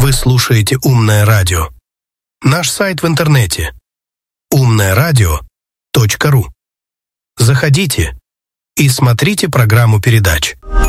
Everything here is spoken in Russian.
Вы слушаете «Умное радио». Наш сайт в интернете умноерадио.ру. Заходите и смотрите программу передач.